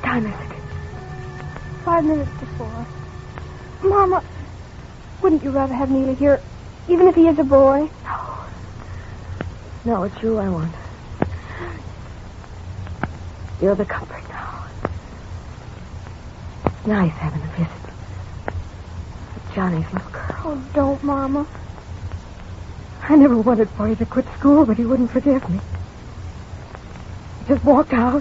time is it? 5 minutes to 4. Mama, wouldn't you rather have Neely here, even if he is a boy? No. No, it's you I want. You're the comfort now. It's nice having a visit. With Johnny's little girl. Oh, don't, Mama. I never wanted for you to quit school, but he wouldn't forgive me. He just walked out.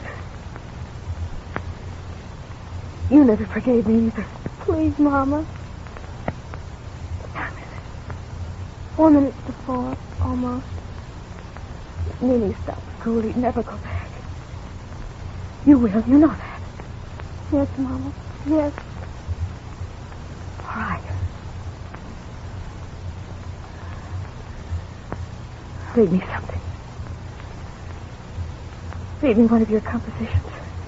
You never forgave me either. Please, Mama. What time is it? 4 minutes to 4, almost. If Neely stopped school, he'd never go back. You will, you know that. Yes, Mama. Yes. All right. Read me something. Read me one of your compositions.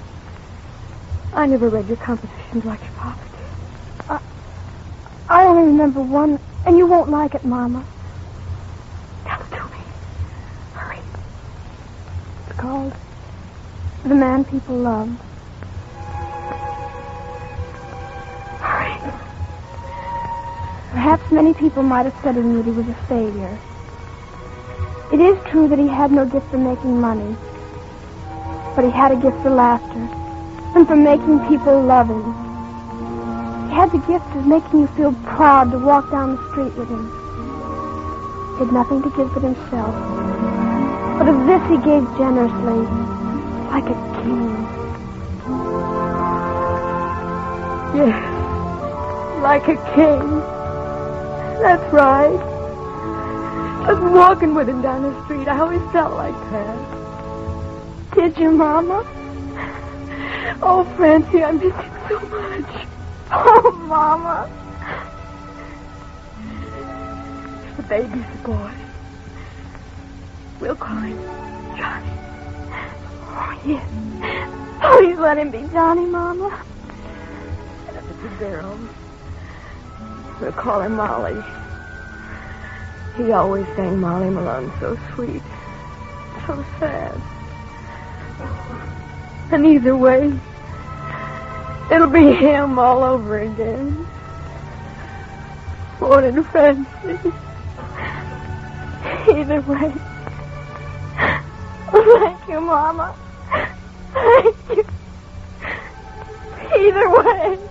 I never read your compositions like your papa did. I only remember one, and you won't like it, Mama. Tell it to me. Hurry. It's called The Man People Love. Hurry. Perhaps many people might have said he knew he was a failure. It is true that he had no gift for making money, but he had a gift for laughter and for making people love him. He had the gift of making you feel proud to walk down the street with him. He had nothing to give but himself, but of this he gave generously, like a king. Yes, like a king. That's right. Just walking with him down the street, I always felt like that. Did you, Mama? Oh, Francie, I miss him so much. Oh, Mama. The baby's a boy. We'll call him Johnny. Oh, yes. Please let him be Johnny, Mama. And if it's a girl, we'll call her Molly. He always sang Molly Malone so sweet, so sad. And either way, it'll be him all over again. Won't it, Francie? Either way. Thank you, Mama. Thank you. Either way.